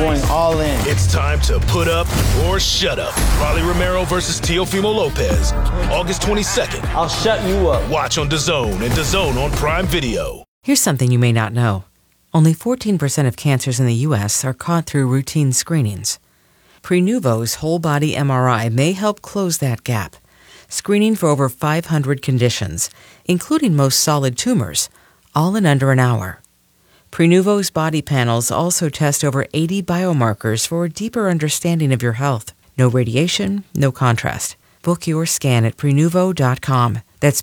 going all in. It's time to put up or shut up. Rolly Romero versus Teofimo Lopez. August 22nd. I'll shut you up. Watch on DAZN and DAZN on Prime Video. Here's something you may not know. Only 14% of cancers in the U.S. are caught through routine screenings. Prenuvo's whole-body MRI may help close that gap, screening for over 500 conditions, including most solid tumors, all in under an hour. Prenuvo's body panels also test over 80 biomarkers for a deeper understanding of your health. No radiation, no contrast. Book your scan at Prenuvo.com. That's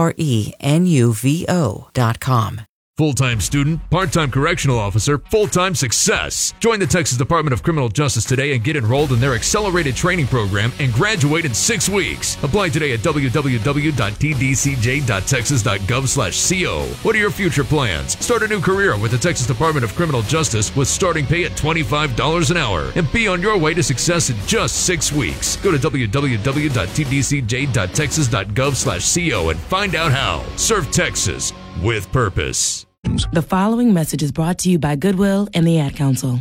Prenuvo.com. Full-time student, part-time correctional officer, full-time success. Join the Texas Department of Criminal Justice today and get enrolled in their accelerated training program and graduate in 6 weeks. Apply today at www.tdcj.texas.gov/co. What are your future plans? Start a new career with the Texas Department of Criminal Justice with starting pay at $25 an hour and be on your way to success in just 6 weeks. Go to www.tdcj.texas.gov/co and find out how. Serve Texas with purpose. The following message is brought to you by Goodwill and the Ad Council.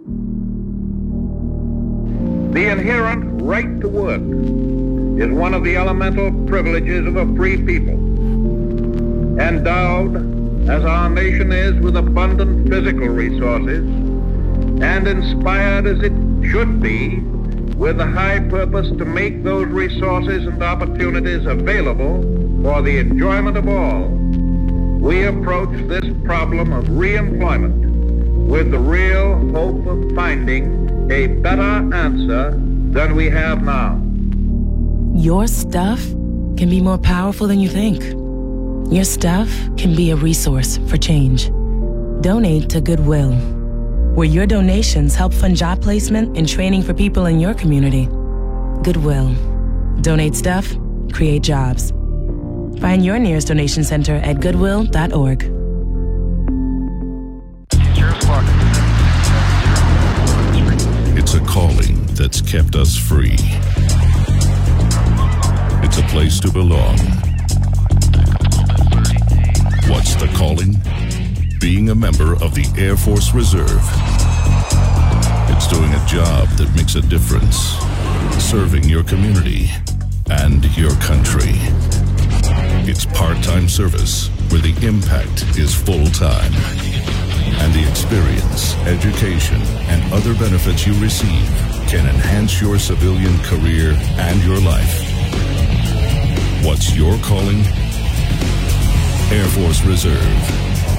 The inherent right to work is one of the elemental privileges of a free people. Endowed, as our nation is, with abundant physical resources, and inspired as it should be with the high purpose to make those resources and opportunities available for the enjoyment of all, we approach this problem of reemployment with the real hope of finding a better answer than we have now. Your stuff can be more powerful than you think. Your stuff can be a resource for change. Donate to Goodwill, where your donations help fund job placement and training for people in your community. Goodwill. Donate stuff, create jobs. Find your nearest donation center at goodwill.org. It's a calling that's kept us free. It's a place to belong. What's the calling? Being a member of the Air Force Reserve. It's doing a job that makes a difference. Serving your community and your country. It's part-time service where the impact is full-time. And the experience, education, and other benefits you receive can enhance your civilian career and your life. What's your calling? Air Force Reserve.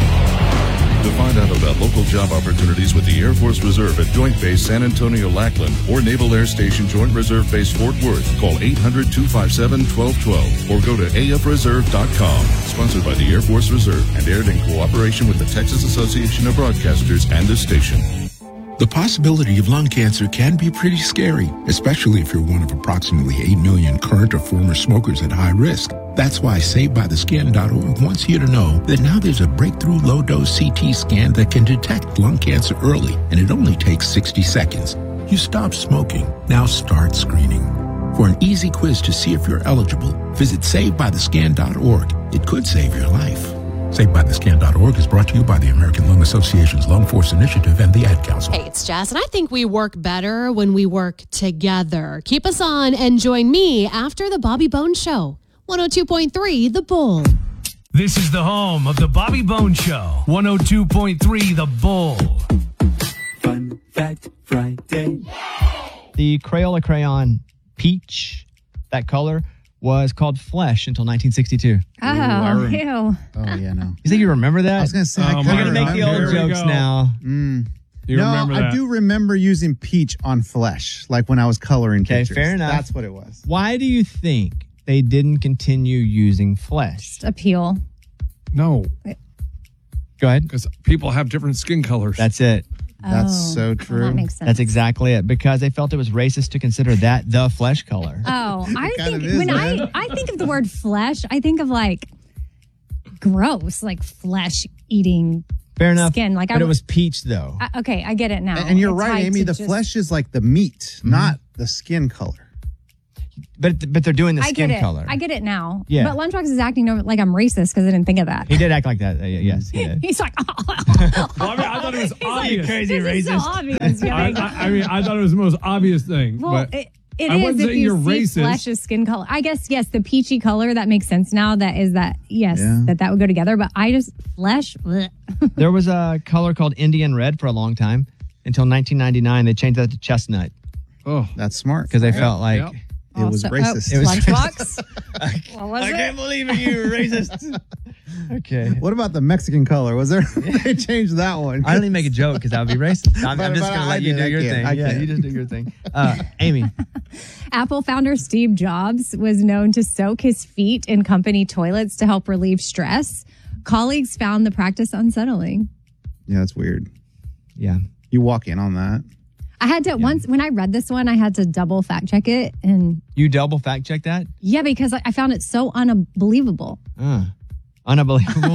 To find out about local job opportunities with the Air Force Reserve at Joint Base San Antonio Lackland or Naval Air Station Joint Reserve Base Fort Worth, call 800-257-1212 or go to afreserve.com. Sponsored by the Air Force Reserve and aired in cooperation with the Texas Association of Broadcasters and this station. The possibility of lung cancer can be pretty scary, especially if you're one of approximately 8 million current or former smokers at high risk. That's why SavedByTheSkin.org wants you to know that now there's a breakthrough low-dose CT scan that can detect lung cancer early, and it only takes 60 seconds. You stop smoking. Now start screening. For an easy quiz to see if you're eligible, visit SavedByTheSkin.org. It could save your life. SavedByTheScan.org is brought to you by the American Lung Association's Lung Force Initiative and the Ad Council. Hey, it's Jess, and I think we work better when we work together. Keep us on and join me after the Bobby Bones Show. 102.3 The Bull. This is the home of the Bobby Bones Show. 102.3 The Bull. Fun Fact Friday. The Crayola crayon peach, that color, was called Flesh until 1962. Oh, ew. Oh, yeah, no. You think you remember that? I was going to say, we're going to make the old jokes now. No, I do remember using peach on Flesh, like when I was coloring pictures. Fair enough. That's what it was. Why do you think they didn't continue using Flesh? Just appeal. No. Go ahead. Because people have different skin colors. That's it. That's so true. That makes sense. That's exactly it. Because they felt it was racist to consider that the flesh color. Oh, I think when I think of the word flesh, I think of like gross, like flesh eating. Fair enough. Skin. Like but it was peach, though. Okay, I get it now. And you're right, Amy. The flesh is like the meat, not the skin color. But they're doing the I skin get it. color. I get it now. Yeah. But Lunchbox is acting like I'm racist because I didn't think of that. He did act like that. Yes, he did. He's like, Well, I mean, I thought it was obvious. Crazy this is so racist. obvious. I mean, I thought it was the most obvious thing. Well, but it I is wasn't if saying you you're see racist. Flesh's skin color. I guess, yes, the peachy color, that makes sense now. That would go together. But I just, Flesh, bleh. There was a color called Indian red for a long time. Until 1999, they changed that to chestnut. Oh, that's smart. Because they felt like it was racist. It was Lunchbox? What was I it? can't believe you were racist. Okay. What about the Mexican color? Was there? They changed that one. I didn't even make a joke because that would be racist. I'm just going to let you do your thing. Yeah, you just do your thing. Amy. Apple founder Steve Jobs was known to soak his feet in company toilets to help relieve stress. Colleagues found the practice unsettling. Yeah, that's weird. Yeah. You walk in on that. I had to once when I read this one, I had to double fact check it, and You double fact check that? yeah, because I found it so unbelievable. Unbelievable.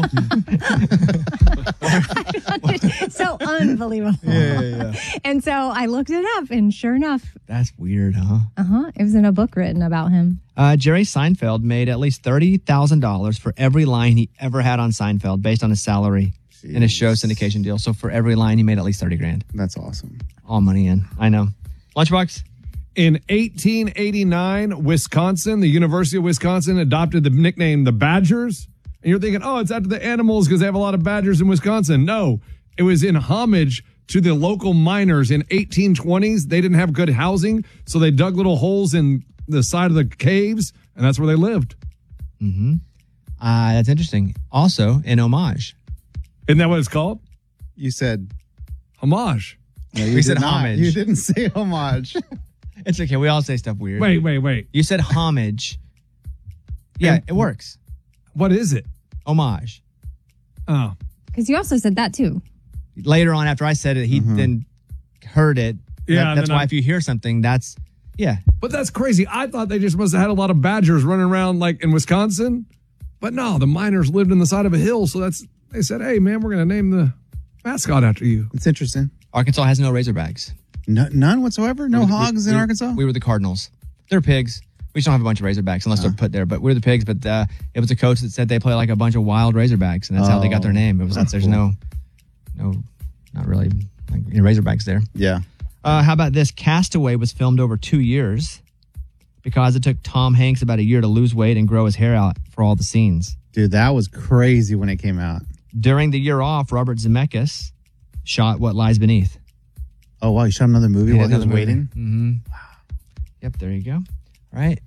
So unbelievable. Yeah. And so I looked it up, and sure enough, That's weird, huh? it was in a book written about him. Jerry Seinfeld made at least $30,000 for every line he ever had on Seinfeld based on his salary in his show syndication deal. So for every line, he made at least $30,000. That's awesome. All money in. I know. Lunchbox? In 1889, Wisconsin, the University of Wisconsin adopted the nickname the Badgers. And you're thinking, oh, it's after the animals because they have a lot of badgers in Wisconsin. No, it was in homage to the local miners in 1820s. They didn't have good housing, so they dug little holes in the side of the caves, and that's where they lived. Mm-hmm. That's interesting. Also, in homage. Isn't that what it's called? You said homage. No, you We said did not. homage. You didn't say homage. It's okay. We all say stuff weird. Wait. You said homage. Yeah, it works. What is it? Homage. Oh. Because you also said that too. Later on, after I said it, he then heard it. Yeah, That's why if you hear something, that's, yeah. But that's crazy. I thought they just must have had a lot of badgers running around like in Wisconsin. But no, the miners lived in the side of a hill. So they said, hey, man, we're going to name the mascot after you. It's interesting. Arkansas has no Razorbacks. No, none whatsoever? No hogs in Arkansas? We were the Cardinals. They're pigs. We just don't have a bunch of Razorbacks unless they're put there. But we're the pigs. But it was a coach that said they play like a bunch of wild Razorbacks, and that's how they got their name. It was that's there's cool. no, not really like Razorbacks there. Yeah. How about this? Castaway was filmed over 2 years because it took Tom Hanks about a year to lose weight and grow his hair out for all the scenes. Dude, that was crazy when it came out. During the year off, Robert Zemeckis shot What Lies Beneath. Oh, wow. You shot another movie while he was waiting? Mm-hmm. Wow. Yep, there you go. All right.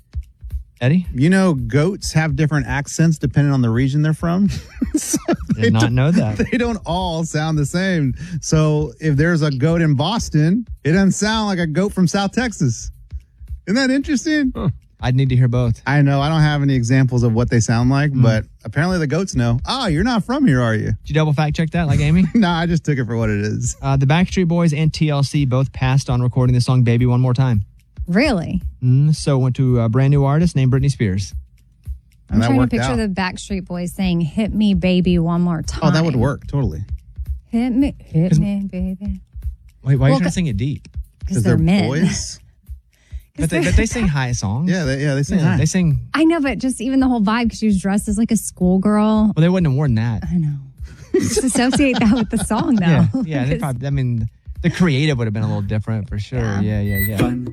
Eddie? You know, goats have different accents depending on the region they're from. Did not know that. They don't all sound the same. So if there's a goat in Boston, it doesn't sound like a goat from South Texas. Isn't that interesting? Huh. I'd need to hear both. I know. I don't have any examples of what they sound like, but apparently the goats know. Oh, you're not from here, are you? Did you double fact check that like Amy? No, I just took it for what it is. The Backstreet Boys and TLC both passed on recording the song Baby One More Time. Really? So went to a brand new artist named Britney Spears. I'm trying to picture the Backstreet Boys saying, hit me, baby, one more time. Oh, that would work. Totally. Hit me, baby. Wait, why are you trying to sing it deep? Because they're men. boys. But they sing high songs. Yeah, they sing high. They sing. I know, but just even the whole vibe, because she was dressed as like a schoolgirl. Well, they wouldn't have worn that. I know. Just associate that with the song, though. Yeah, they probably, I mean, the creative would have been a little different for sure. Yeah. Fun